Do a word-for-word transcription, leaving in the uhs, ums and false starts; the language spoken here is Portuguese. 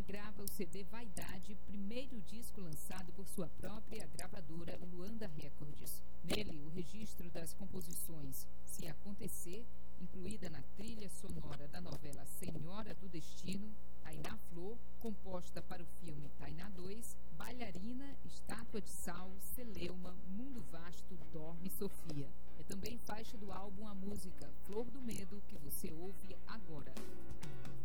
grava o C D Vaidade, primeiro disco lançado por sua própria gravadora Luanda Records. Nele, o registro das composições Se Acontecer, incluída na trilha sonora da novela Senhora do Destino, Tainá Flor, composta para o filme Tainá dois, Bailarina, Estátua de Sal, Celeuma, Mundo Vasto, Dorme Sofia. É também faixa do álbum a música Flor do Medo, que você ouve agora.